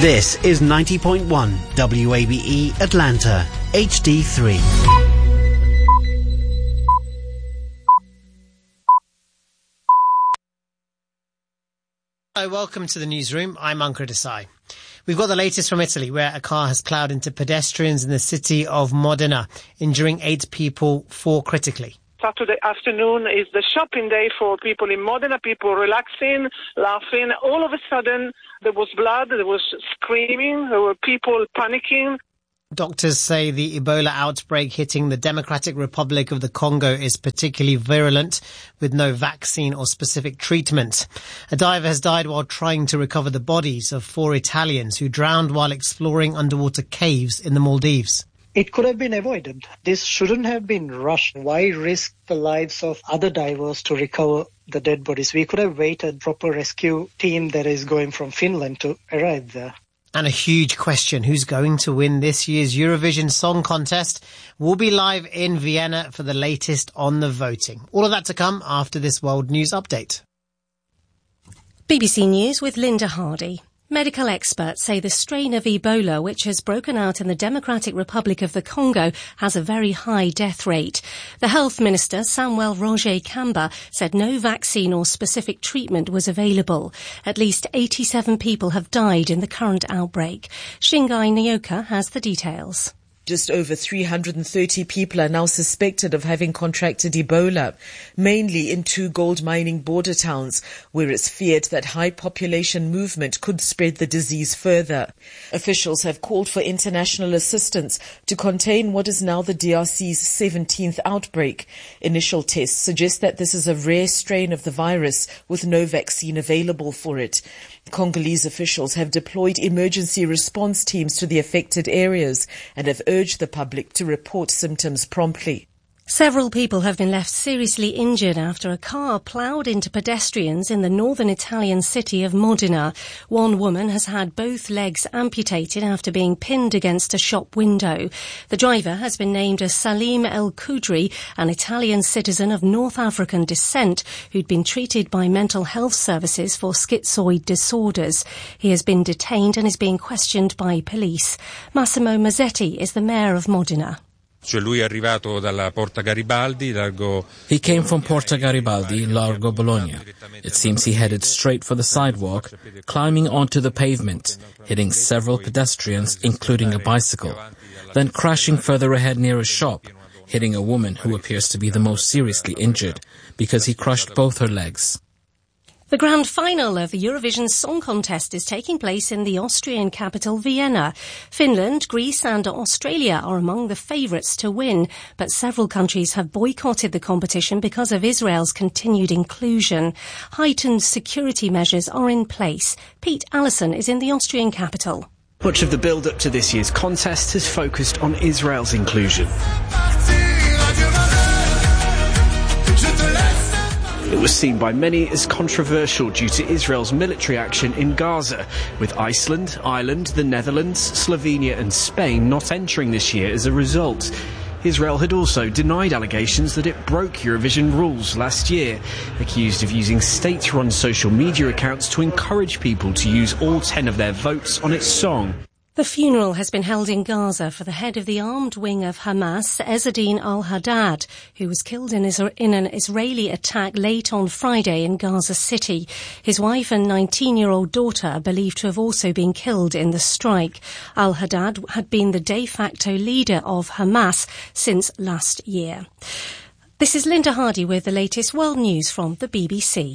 This is 90.1 WABE Atlanta, HD3. Hello, welcome to the newsroom. I'm Ankara Desai. We've got the latest from Italy, where a car has ploughed into pedestrians in the city of Modena, injuring 8 people, 4 critically. Saturday afternoon is the shopping day for people in Modena, people relaxing, laughing. All of a sudden, there was blood, there was screaming, there were people panicking. Doctors say the Ebola outbreak hitting the Democratic Republic of the Congo is particularly virulent, with no vaccine or specific treatment. A diver has died while trying to recover the bodies of 4 Italians who drowned while exploring underwater caves in the Maldives. It could have been avoided. This shouldn't have been rushed. Why risk the lives of other divers to recover the dead bodies? We could have waited proper rescue team that is going from Finland to arrive there. And a huge question, who's going to win this year's Eurovision Song Contest? We'll be live in Vienna for the latest on the voting. All of that to come after this World News Update. BBC News with Linda Hardy. Medical experts say the strain of Ebola, which has broken out in the Democratic Republic of the Congo, has a very high death rate. The Health Minister, Samuel Roger Kamba, said no vaccine or specific treatment was available. At least 87 people have died in the current outbreak. Shingai Nyoka has the details. Just over 330 people are now suspected of having contracted Ebola, mainly in 2 gold mining border towns, where it's feared that high population movement could spread the disease further. Officials have called for international assistance to contain what is now the DRC's 17th outbreak. Initial tests suggest that this is a rare strain of the virus with no vaccine available for it. Congolese officials have deployed emergency response teams to the affected areas and have urged the public to report symptoms promptly. Several people have been left seriously injured after a car ploughed into pedestrians in the northern Italian city of Modena. One woman has had both legs amputated after being pinned against a shop window. The driver has been named as Salim El Kudri, an Italian citizen of North African descent who'd been treated by mental health services for schizoid disorders. He has been detained and is being questioned by police. Massimo Mazzetti is the mayor of Modena. He came from Porta Garibaldi, Largo Bologna. It seems he headed straight for the sidewalk, climbing onto the pavement, hitting several pedestrians, including a bicycle, then crashing further ahead near a shop, hitting a woman who appears to be the most seriously injured because he crushed both her legs. The grand final of the Eurovision Song Contest is taking place in the Austrian capital, Vienna. Finland, Greece and Australia are among the favourites to win, but several countries have boycotted the competition because of Israel's continued inclusion. Heightened security measures are in place. Pete Allison is in the Austrian capital. Much of the build-up to this year's contest has focused on Israel's inclusion. It was seen by many as controversial due to Israel's military action in Gaza, with Iceland, Ireland, the Netherlands, Slovenia and Spain not entering this year as a result. Israel had also denied allegations that it broke Eurovision rules last year, accused of using state-run social media accounts to encourage people to use all 10 of their votes on its song. The funeral has been held in Gaza for the head of the armed wing of Hamas, Ezzedine al-Haddad, who was killed in an Israeli attack late on Friday in Gaza City. His wife and 19-year-old daughter are believed to have also been killed in the strike. Al-Haddad had been the de facto leader of Hamas since last year. This is Linda Hardy with the latest world news from the BBC.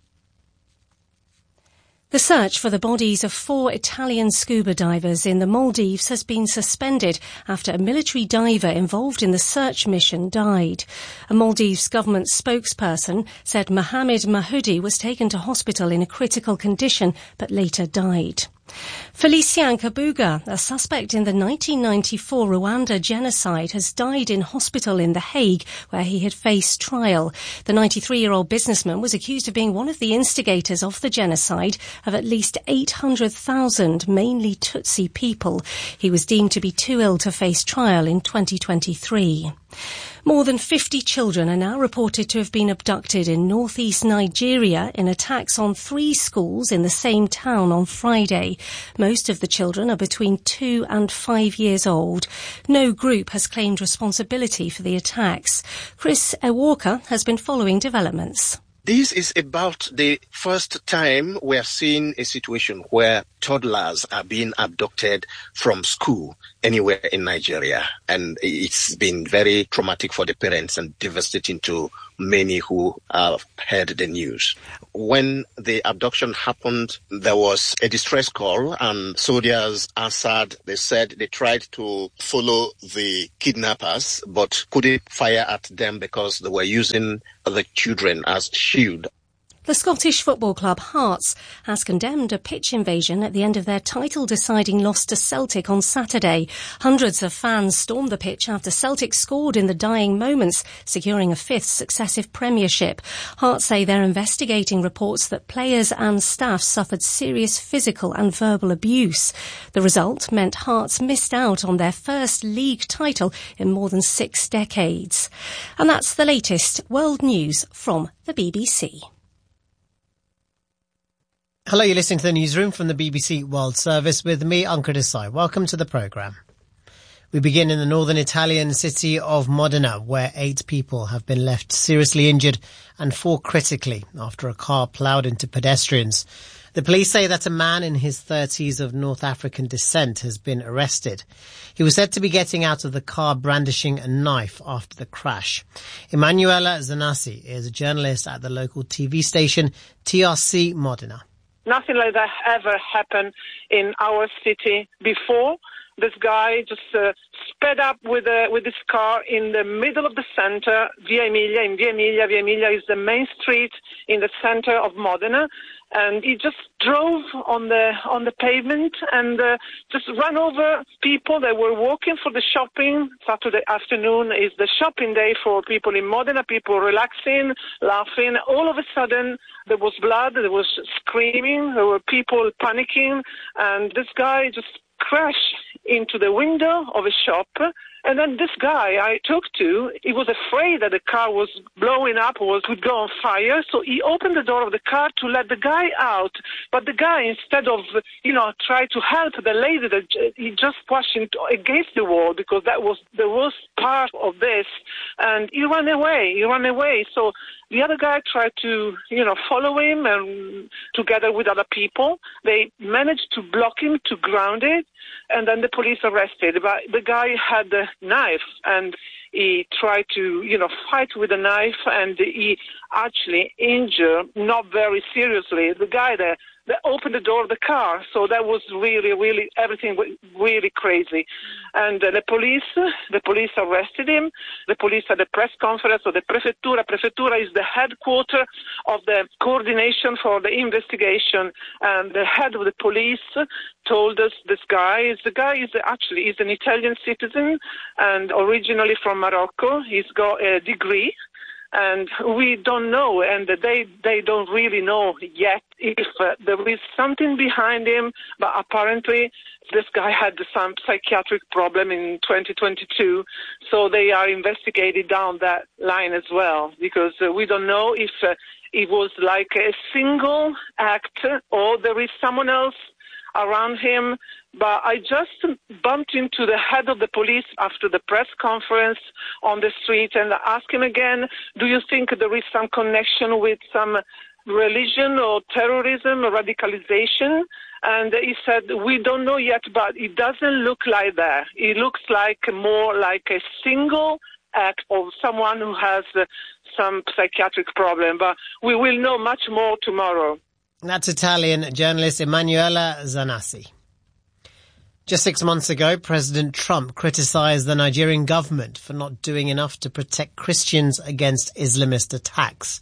The search for the bodies of 4 Italian scuba divers in the Maldives has been suspended after a military diver involved in the search mission died. A Maldives government spokesperson said Mohamed Mahoudi was taken to hospital in a critical condition but later died. Felician Kabuga, a suspect in the 1994 Rwanda genocide, has died in hospital in The Hague, where he had faced trial. The 93-year-old businessman was accused of being one of the instigators of the genocide of at least 800,000, mainly Tutsi people. He was deemed to be too ill to face trial in 2023. More than 50 children are now reported to have been abducted in northeast Nigeria in attacks on 3 schools in the same town on Friday. Most of the children are between 2 and 5 years old. No group has claimed responsibility for the attacks. Chris Ewalker has been following developments. This is about the first time we have seen a situation where toddlers are being abducted from school anywhere in Nigeria. And it's been very traumatic for the parents and devastating to many who have heard the news. When the abduction happened, there was a distress call and soldiers answered. They said they tried to follow the kidnappers but couldn't fire at them because they were using the children as shield. The Scottish football club Hearts has condemned a pitch invasion at the end of their title-deciding loss to Celtic on Saturday. Hundreds of fans stormed the pitch after Celtic scored in the dying moments, securing a 5th successive premiership. Hearts say they're investigating reports that players and staff suffered serious physical and verbal abuse. The result meant Hearts missed out on their first league title in more than 6 decades. And that's the latest world news from the BBC. Hello, you're listening to the newsroom from the BBC World Service with me, Ankur Desai. Welcome to the programme. We begin in the northern Italian city of Modena, where 8 people have been left seriously injured and 4 critically after a car ploughed into pedestrians. The police say that a man in his 30s of North African descent has been arrested. He was said to be getting out of the car brandishing a knife after the crash. Emanuela Zanassi is a journalist at the local TV station TRC Modena. Nothing like that ever happened in our city before. This guy just sped up with his car in the middle of the center, Via Emilia. In Via Emilia is the main street in the center of Modena. And he just drove on the pavement and just ran over people that were walking for the shopping. Saturday afternoon is the shopping day for people in Modena, people relaxing, laughing. All of a sudden, there was blood, there was screaming, there were people panicking, and this guy just crashed into the window of a shop. And then this guy I talked to, he was afraid that the car was blowing up or would go on fire. So he opened the door of the car to let the guy out. But the guy, instead of, try to help the lady, he just pushed against the wall because that was the worst part of this. And he ran away. So the other guy tried to, follow him and together with other people. They managed to block him, to ground it. And then the police arrested. But the guy had a knife and he tried to, fight with the knife and he actually injured, not very seriously, the guy that opened the door of the car. So that was really, everything was really crazy. And the police arrested him. The police had a press conference of the Prefettura. Prefettura is the headquarters of the coordination for the investigation. And the head of the police told us this guy is an Italian citizen and originally from Morocco. He's got a degree. And we don't know, and they don't really know yet if there is something behind him, but apparently this guy had some psychiatric problem in 2022, so they are investigating down that line as well, because we don't know if it was like a single act or there is someone else around him. But I just bumped into the head of the police after the press conference on the street and asked him again, do you think there is some connection with some religion or terrorism or radicalization? And he said, we don't know yet, but it doesn't look like that. It looks like more like a single act of someone who has some psychiatric problem. But we will know much more tomorrow. That's Italian journalist Emanuela Zanassi. Just 6 months ago, President Trump criticized the Nigerian government for not doing enough to protect Christians against Islamist attacks.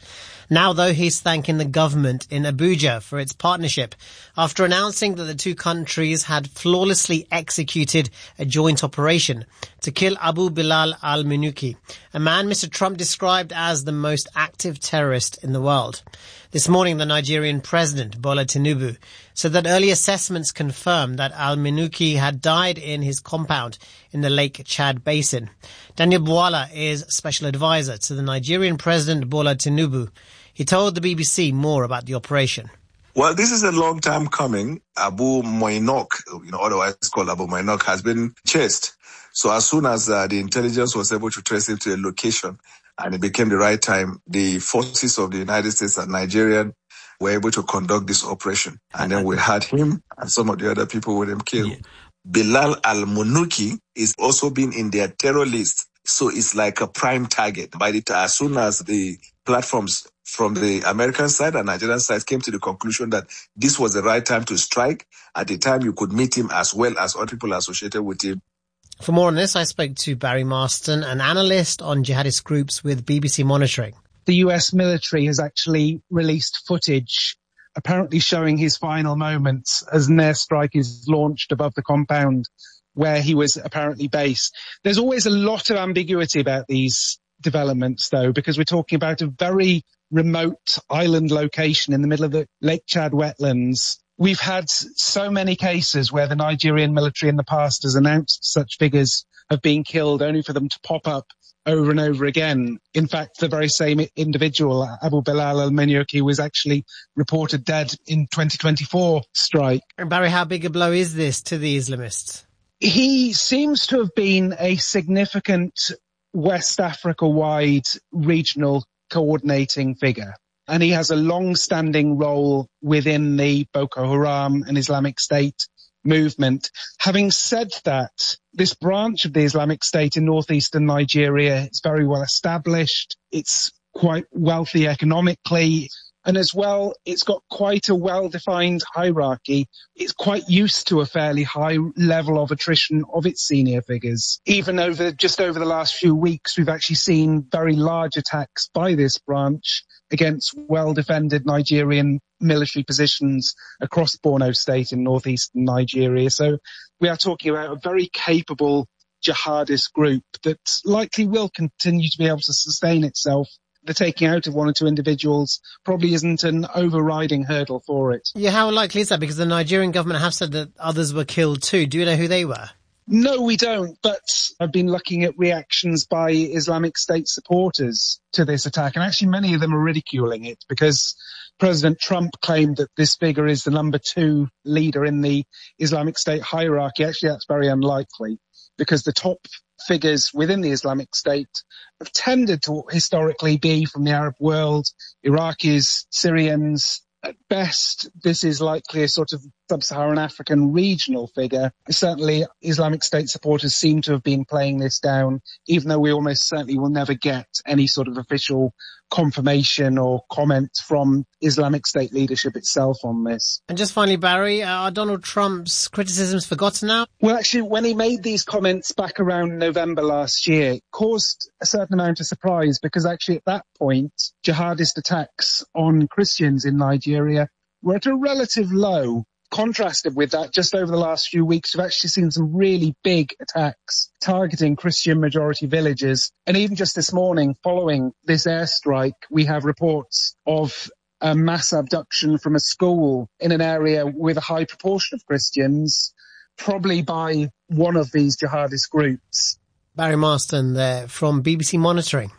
Now, though, he's thanking the government in Abuja for its partnership after announcing that the two countries had flawlessly executed a joint operation to kill Abu Bilal al-Minuki, a man Mr. Trump described as the most active terrorist in the world. This morning, the Nigerian president, Bola Tinubu, said that early assessments confirmed that al-Minuki had died in his compound in the Lake Chad Basin. Daniel Bwala is special advisor to the Nigerian president, Bola Tinubu. He told the BBC more about the operation. Well, this is a long time coming. Abu Moinok, otherwise called Abu Moinok, has been chased. So as soon as the intelligence was able to trace him to a location and it became the right time, the forces of the United States and Nigerian were able to conduct this operation. And then we had him and some of the other people with him killed. Yeah. Bilal al-Minuki is also been in their terror list. So it's like a prime target. As soon as the platforms from the American side and Nigerian side came to the conclusion that this was the right time to strike, at the time you could meet him as well as other people associated with him. For more on this, I spoke to Barry Marston, an analyst on jihadist groups with BBC Monitoring. The US military has actually released footage apparently showing his final moments as an airstrike is launched above the compound where he was apparently based. There's always a lot of ambiguity about these developments, though, because we're talking about a very remote island location in the middle of the Lake Chad wetlands. We've had so many cases where the Nigerian military in the past has announced such figures have been killed only for them to pop up over and over again. In fact, the very same individual, Abu Bilal al-Minuki, was actually reported dead in 2024 strike. And Barry, how big a blow is this to the Islamists? He seems to have been a significant West Africa-wide regional coordinating figure. And he has a long-standing role within the Boko Haram and Islamic State movement. Having said that, this branch of the Islamic State in northeastern Nigeria is very well established. It's quite wealthy economically. And as well, it's got quite a well-defined hierarchy. It's quite used to a fairly high level of attrition of its senior figures. Even over the last few weeks, we've actually seen very large attacks by this branch against well-defended Nigerian military positions across Borno State in northeastern Nigeria. So we are talking about a very capable jihadist group that likely will continue to be able to sustain itself. The taking out of one or two individuals probably isn't an overriding hurdle for it. Yeah, how likely is that? Because the Nigerian government have said that others were killed too. Do you know who they were? No, we don't. But I've been looking at reactions by Islamic State supporters to this attack. And actually many of them are ridiculing it because President Trump claimed that this figure is the number 2 leader in the Islamic State hierarchy. Actually, that's very unlikely because the top figures within the Islamic State have tended to historically be from the Arab world, Iraqis, Syrians. At best, this is likely a sort of sub-Saharan African regional figure. Certainly, Islamic State supporters seem to have been playing this down, even though we almost certainly will never get any sort of official confirmation or comment from Islamic State leadership itself on this. And just finally, Barry, are Donald Trump's criticisms forgotten now? Well, actually, when he made these comments back around November last year, it caused a certain amount of surprise because actually at that point, jihadist attacks on Christians in Nigeria were at a relative low. Contrasted with that, just over the last few weeks, we've actually seen some really big attacks targeting Christian majority villages. And even just this morning, following this airstrike, we have reports of a mass abduction from a school in an area with a high proportion of Christians, probably by one of these jihadist groups. Barry Marston there from BBC Monitoring.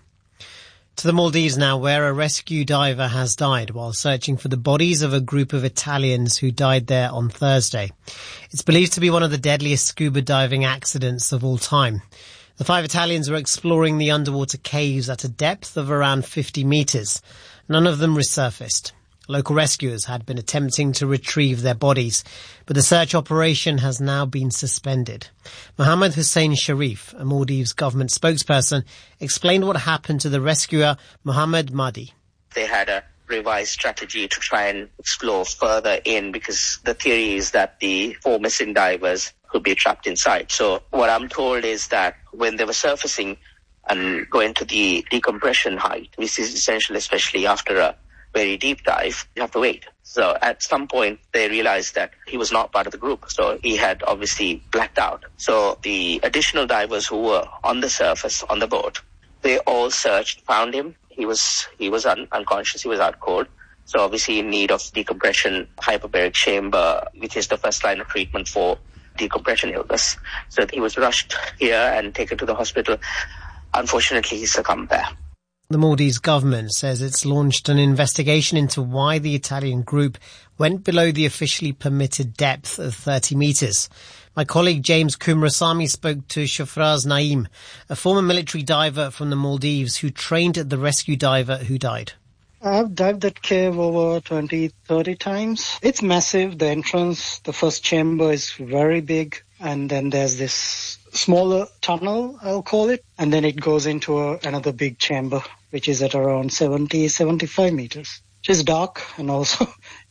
To the Maldives now, where a rescue diver has died while searching for the bodies of a group of Italians who died there on Thursday. It's believed to be one of the deadliest scuba diving accidents of all time. The 5 Italians were exploring the underwater caves at a depth of around 50 meters. None of them resurfaced. Local rescuers had been attempting to retrieve their bodies, but the search operation has now been suspended. Mohammed Hussein Sharif, a Maldives government spokesperson, explained what happened to the rescuer Mohammed Mahdi. They had a revised strategy to try and explore further in because the theory is that the 4 missing divers could be trapped inside. So what I'm told is that when they were surfacing and going to the decompression height, which is essential especially after a very deep dive, you have to wait. So at some point, they realized that he was not part of the group. So he had obviously blacked out. So the additional divers who were on the surface, on the boat, they all searched, found him. He was unconscious. He was out cold. So obviously in need of decompression, hyperbaric chamber, which is the first line of treatment for decompression illness. So he was rushed here and taken to the hospital. Unfortunately, he succumbed there. The Maldives government says it's launched an investigation into why the Italian group went below the officially permitted depth of 30 metres. My colleague James Kumrasamy spoke to Shafraz Naeem, a former military diver from the Maldives who trained the rescue diver who died. I've dived that cave over 20, 30 times. It's massive. The entrance, the first chamber is very big. And then there's this smaller tunnel, I'll call it. And then it goes into another big chamber, which is at around 70, 75 meters. Which is dark, and also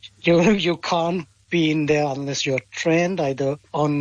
you can't be in there unless you're trained either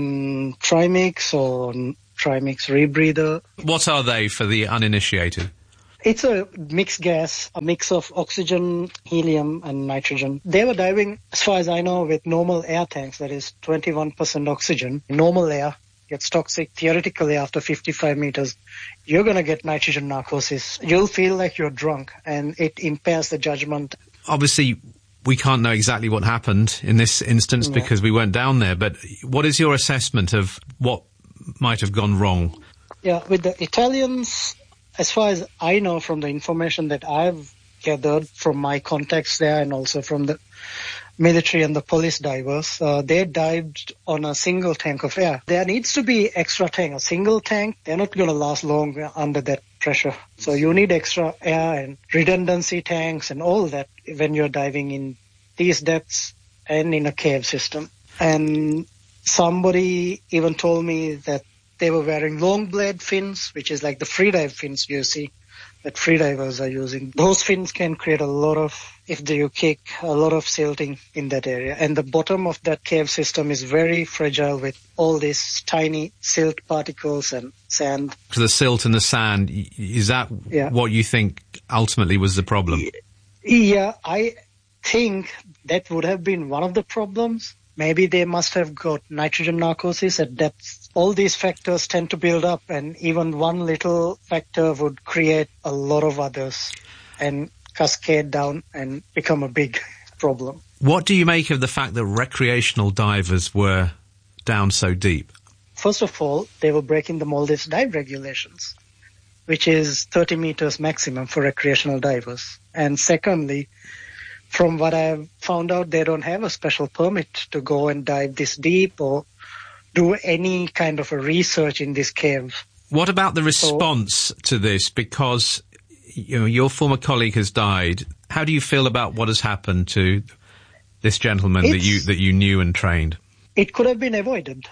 on Trimix or on Trimix rebreather. What are they for the uninitiated? It's a mixed gas, a mix of oxygen, helium and nitrogen. They were diving, as far as I know, with normal air tanks, that is 21% oxygen. Normal air gets toxic. Theoretically, after 55 meters, you're going to get nitrogen narcosis. You'll feel like you're drunk and it impairs the judgment. Obviously, we can't know exactly what happened in this instance because we weren't down there, but what is your assessment of what might have gone wrong? Yeah, with the Italians, as far as I know from the information that I've gathered from my contacts there and also from the military and the police divers, they dived on a single tank of air. There needs to be extra tank. A single tank, they're not going to last long under that pressure. So you need extra air and redundancy tanks and all that when you're diving in these depths and in a cave system. And somebody even told me that they were wearing long blade fins, which is like the freedive fins you see that freedivers are using. Those fins can create a lot of, if you kick, a lot of silting in that area. And the bottom of that cave system is very fragile with all these tiny silt particles and sand. So the silt and the sand, is that what you think ultimately was the problem? Yeah, I think that would have been one of the problems. Maybe they must have got nitrogen narcosis at depth. All these factors tend to build up, and even one little factor would create a lot of others and cascade down and become a big problem. What do you make of the fact that recreational divers were down so deep? First of all, they were breaking the Maldives dive regulations, which is 30 meters maximum for recreational divers. And secondly, from what I've found out, they don't have a special permit to go and dive this deep or do any kind of a research in this cave. What about the response to this? Because your former colleague has died. How do you feel about what has happened to this gentleman that you knew and trained? It could have been avoided,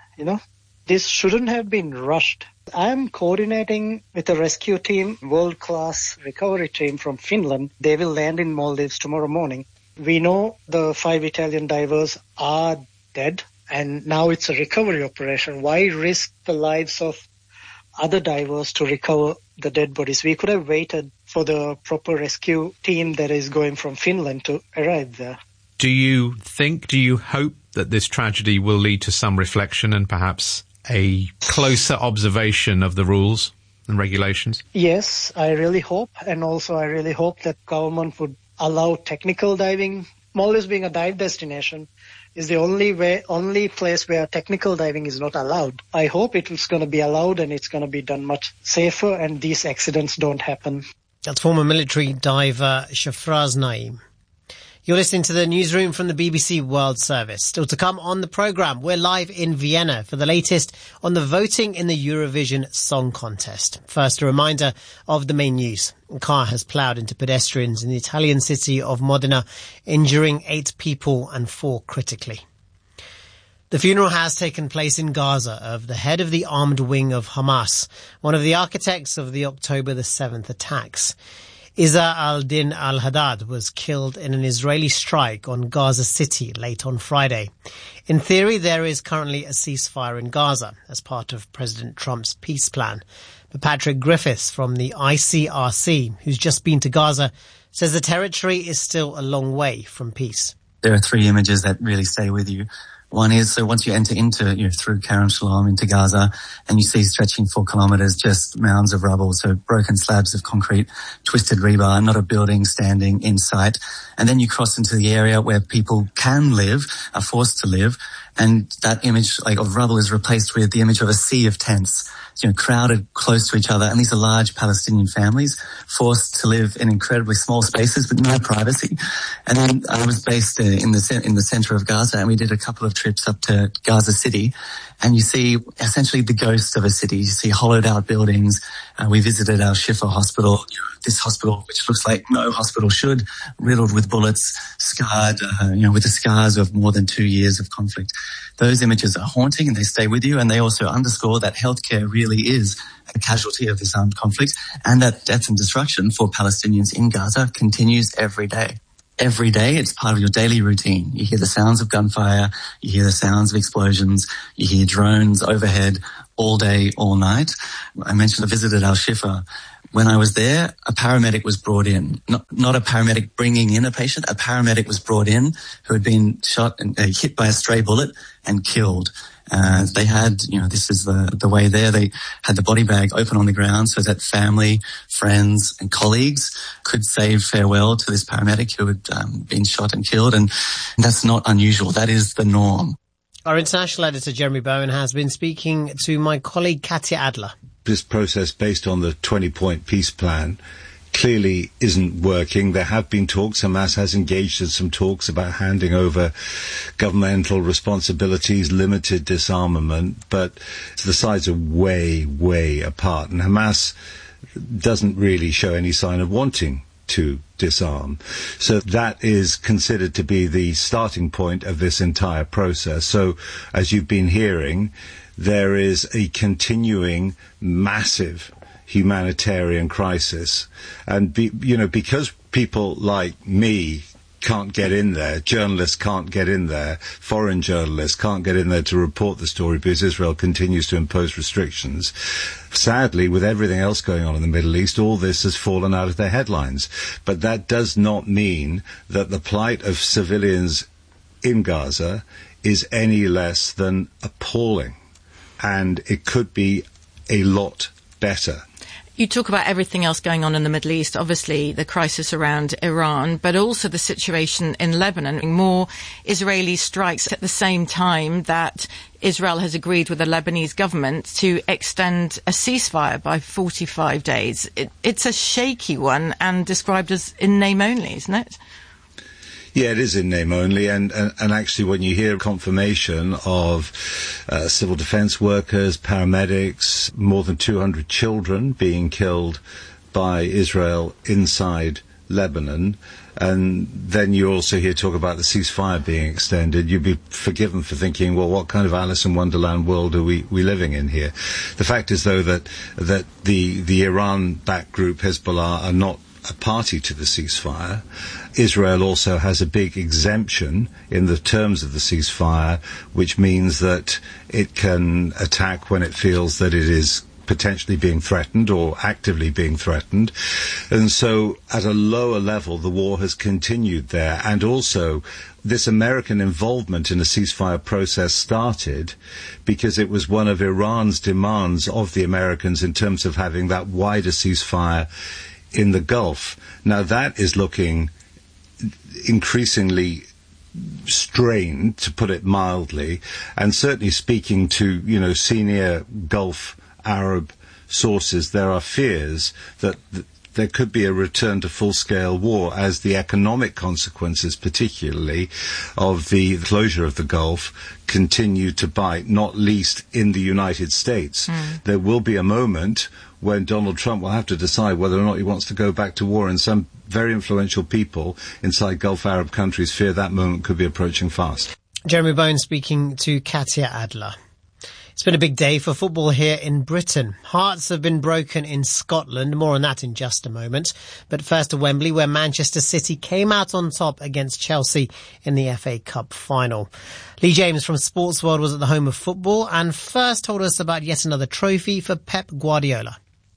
This shouldn't have been rushed. I'm coordinating with a rescue team, world-class recovery team from Finland. They will land in Maldives tomorrow morning. We know the 5 Italian divers are dead, and now it's a recovery operation. Why risk the lives of other divers to recover the dead bodies? We could have waited for the proper rescue team that is going from Finland to arrive there. Do you hope that this tragedy will lead to some reflection and perhaps a closer observation of the rules and regulations? Yes, I really hope. And also I really hope that government would allow technical diving. Maldives being a dive destination is the only place where technical diving is not allowed. I hope it's going to be allowed and it's going to be done much safer and these accidents don't happen. That's former military diver Shafraz Naeem. You're listening to the newsroom from the BBC World Service. Still to come on the programme, we're live in Vienna for the latest on the voting in the Eurovision Song Contest. First, a reminder of the main news. A car has ploughed into pedestrians in the Italian city of Modena, injuring 8 people and 4 critically. The funeral has taken place in Gaza of the head of the armed wing of Hamas, one of the architects of the October the 7th attacks. Izza al-Din al-Haddad was killed in an Israeli strike on Gaza City late on Friday. In theory, there is currently a ceasefire in Gaza as part of President Trump's peace plan. But Patrick Griffiths from the ICRC, who's just been to Gaza, says the territory is still a long way from peace. There are three images that really stay with you. One is, so once you enter through Kerem Shalom into Gaza, and you see stretching 4 kilometres just mounds of rubble, so broken slabs of concrete, twisted rebar, not a building standing in sight. And then you cross into the area where people can live, are forced to live, and that image of rubble is replaced with the image of a sea of tents, crowded close to each other. And these are large Palestinian families forced to live in incredibly small spaces with no privacy. And then I was based in the center of Gaza, and we did a couple of trips up to Gaza City, and you see essentially the ghost of a city. You see hollowed out buildings. We visited Al Shifa hospital, this hospital which looks like no hospital should, riddled with bullets, scarred, with the scars of more than 2 years of conflict. Those images are haunting, and they stay with you, and they also underscore that healthcare really is a casualty of this armed conflict, and that death and destruction for Palestinians in Gaza continues every day. Every day, it's part of your daily routine. You hear the sounds of gunfire, you hear the sounds of explosions, you hear drones overhead all day, all night. I mentioned I visited Al Shifa. When I was there, a paramedic was brought in. Not a paramedic bringing in a patient, a paramedic was brought in who had been shot and hit by a stray bullet and killed. They had, this is the way there, they had the body bag open on the ground so that family, friends and colleagues could say farewell to this paramedic who had been shot and killed. And that's not unusual. That is the norm. Our international editor, Jeremy Bowen, has been speaking to my colleague, Katya Adler. This process based on the 20-point peace plan clearly isn't working. There have been talks. Hamas has engaged in some talks about handing over governmental responsibilities, limited disarmament, but the sides are way, way apart. And Hamas doesn't really show any sign of wanting to disarm. So that is considered to be the starting point of this entire process. So, as you've been hearing, there is a continuing massive humanitarian crisis. And, because people like me can't get in there, journalists can't get in there, foreign journalists can't get in there to report the story because Israel continues to impose restrictions. Sadly, with everything else going on in the Middle East, all this has fallen out of their headlines. But that does not mean that the plight of civilians in Gaza is any less than appalling. And it could be a lot better. You talk about everything else going on in the Middle East, obviously the crisis around Iran, but also the situation in Lebanon. More Israeli strikes at the same time that Israel has agreed with the Lebanese government to extend a ceasefire by 45 days. It's a shaky one and described as in name only, isn't it? Yeah, it is in name only, and actually when you hear confirmation of civil defence workers, paramedics, more than 200 children being killed by Israel inside Lebanon, and then you also hear talk about the ceasefire being extended, you'd be forgiven for thinking, well, what kind of Alice in Wonderland world are we living in here? The fact is, though, that the Iran-backed group Hezbollah are not a party to the ceasefire. Israel also has a big exemption in the terms of the ceasefire, which means that it can attack when it feels that it is potentially being threatened or actively being threatened. And so at a lower level, the war has continued there. And also, this American involvement in the ceasefire process started because it was one of Iran's demands of the Americans in terms of having that wider ceasefire in the Gulf. Now that is looking increasingly strained, to put it mildly, and certainly speaking to, senior Gulf Arab sources, there are fears that there could be a return to full-scale war as the economic consequences, particularly of the closure of the Gulf, continue to bite, not least in the United States. There will be a moment when Donald Trump will have to decide whether or not he wants to go back to war, and some very influential people inside Gulf Arab countries fear that moment could be approaching fast. Jeremy Bowen speaking to Katya Adler. It's been a big day for football here in Britain. Hearts have been broken in Scotland. More on that in just a moment. But first to Wembley, where Manchester City came out on top against Chelsea in the FA Cup final. Lee James from Sportsworld was at the home of football and first told us about yet another trophy for Pep Guardiola.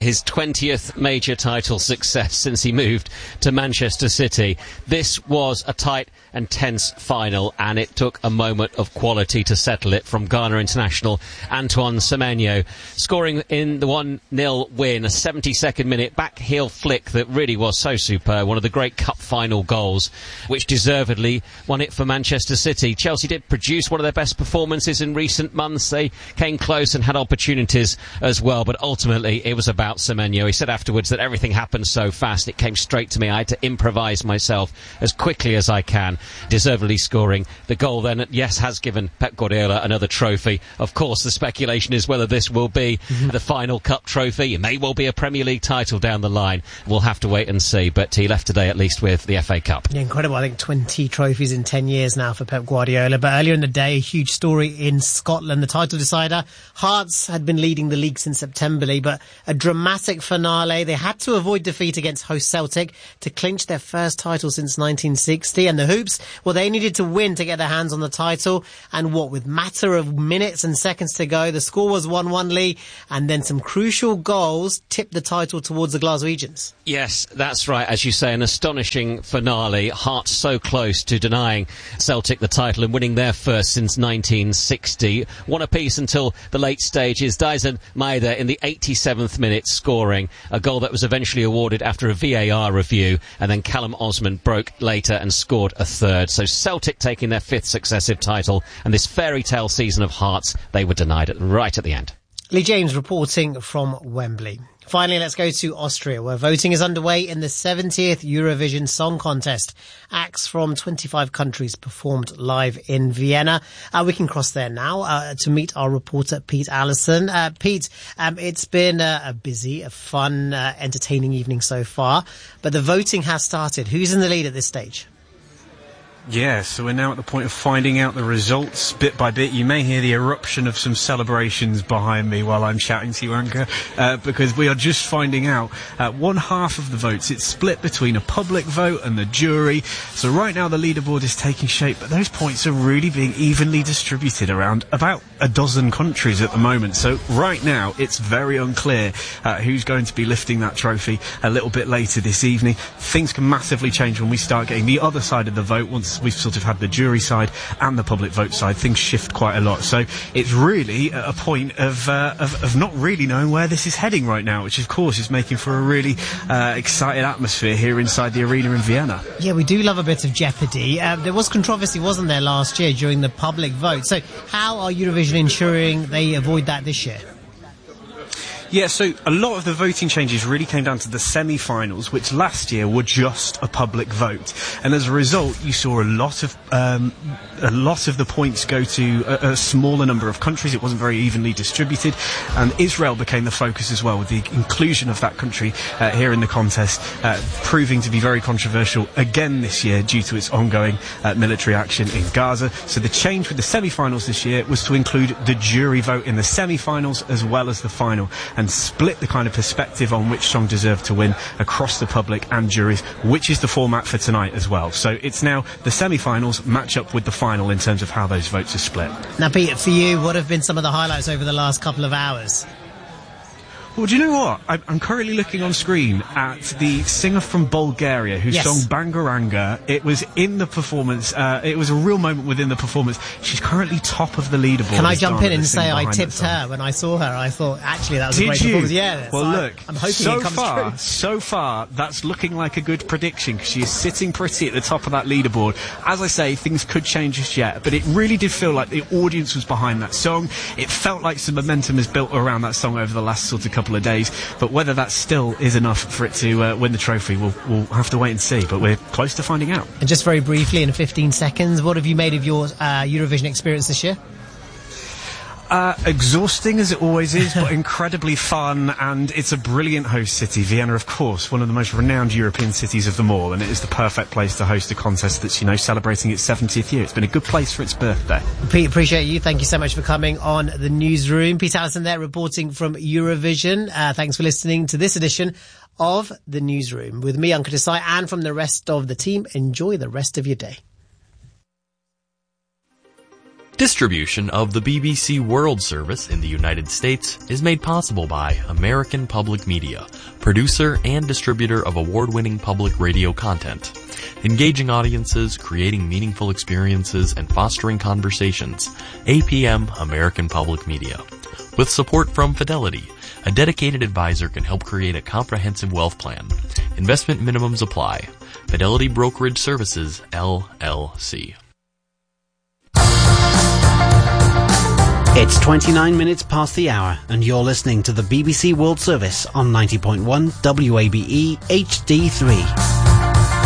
his 20th major title success since he moved to Manchester City. This was a tight and tense final, and it took a moment of quality to settle it from Ghana international Antoine Semenyo, scoring in the 1-0 win, a 72nd minute back heel flick that really was so superb, one of the great cup final goals, which deservedly won it for Manchester City. Chelsea did produce one of their best performances in recent months. They came close and had opportunities as well, but ultimately it was about Semenyo. He said afterwards that everything happened so fast, it came straight to me. I had to improvise myself as quickly as I can, deservedly scoring the goal then, yes, has given Pep Guardiola another trophy. Of course, the speculation is whether this will be the final cup trophy. It may well be a Premier League title down the line. We'll have to wait and see, but he left today at least with the FA Cup. Yeah, incredible. I think 20 trophies in 10 years now for Pep Guardiola. But earlier in the day, a huge story in Scotland. The title decider, Hearts had been leading the league since September, but a dramatic finale. They had to avoid defeat against host Celtic to clinch their first title since 1960. And the Hoops, well, they needed to win to get their hands on the title. And what, with matter of minutes and seconds to go, the score was 1-1 Lee, and then some crucial goals tipped the title towards the Glaswegians. Yes, that's right. As you say, an astonishing finale. Hearts so close to denying Celtic the title and winning their first since 1960. One apiece until the late stages. Dyson Maeda in the 87th minute scoring a goal that was eventually awarded after a VAR review, and then Callum Osman broke later and scored a third. So Celtic taking their 5th successive title, and this fairy tale season of Hearts, they were denied it right at the end. Lee James reporting from Wembley. Finally, let's go to Austria, where voting is underway in the 70th Eurovision Song Contest. Acts from 25 countries performed live in Vienna. We can cross there now to meet our reporter, Pete Allison. Pete, it's been a busy, a fun, entertaining evening so far, but the voting has started. Who's in the lead at this stage? Yeah, so we're now at the point of finding out the results bit by bit. You may hear the eruption of some celebrations behind me while I'm chatting to you, Anchor, because we are just finding out one half of the votes. It's split between a public vote and the jury. So right now the leaderboard is taking shape, but those points are really being evenly distributed around about a dozen countries at the moment. So right now it's very unclear who's going to be lifting that trophy a little bit later this evening. Things can massively change when we start getting the other side of the vote. Once we've sort of had the jury side and the public vote side, things shift quite a lot. So it's really a point of not really knowing where this is heading right now, which of course is making for a really excited atmosphere here inside the arena in Vienna. Yeah, we do love a bit of jeopardy. There was controversy, wasn't there, last year during the public vote? So how are Eurovision ensuring they avoid that this year? Yeah, so a lot of the voting changes really came down to the semi-finals, which last year were just a public vote, and as a result, you saw a lot of the points go to a smaller number of countries. It wasn't very evenly distributed, and Israel became the focus as well, with the inclusion of that country here in the contest, proving to be very controversial again this year due to its ongoing military action in Gaza. So the change with the semi-finals this year was to include the jury vote in the semi-finals as well as the final, and split the kind of perspective on which song deserved to win across the public and juries, which is the format for tonight as well. So it's now the semi-finals match up with the final in terms of how those votes are split. Now, Peter, for you, what have been some of the highlights over the last couple of hours? Well, do you know what? I'm currently looking on screen at the singer from Bulgaria who sung Bangaranga. It was in the performance. It was a real moment within the performance. She's currently top of the leaderboard. Can I jump in and say I tipped her when I saw her? I thought, actually, that was a great performance. Yeah. Well, look, I'm hoping it comes true. So far, that's looking like a good prediction, because she is sitting pretty at the top of that leaderboard. As I say, things could change just yet, but it really did feel like the audience was behind that song. It felt like some momentum has built around that song over the last sort of couple of days, but whether that still is enough for it to win the trophy, we'll have to wait and see, but we're close to finding out. And just very briefly, in 15 seconds, what have you made of your Eurovision experience this year? Exhausting as it always is, but incredibly fun, and it's a brilliant host city. Vienna, of course, one of the most renowned European cities of them all, and it is the perfect place to host a contest that's, celebrating its 70th year. It's been a good place for its birthday. Pete, appreciate you. Thank you so much for coming on the newsroom. Pete Allison there, reporting from Eurovision. Thanks for listening to this edition of the newsroom with me, Ankur Desai, and from the rest of the team. Enjoy the rest of your day. Distribution of the BBC World Service in the United States is made possible by American Public Media, producer and distributor of award-winning public radio content. Engaging audiences, creating meaningful experiences, and fostering conversations. APM American Public Media. With support from Fidelity, a dedicated advisor can help create a comprehensive wealth plan. Investment minimums apply. Fidelity Brokerage Services, LLC. It's 29 minutes past the hour, and you're listening to the BBC World Service on 90.1 WABE HD3.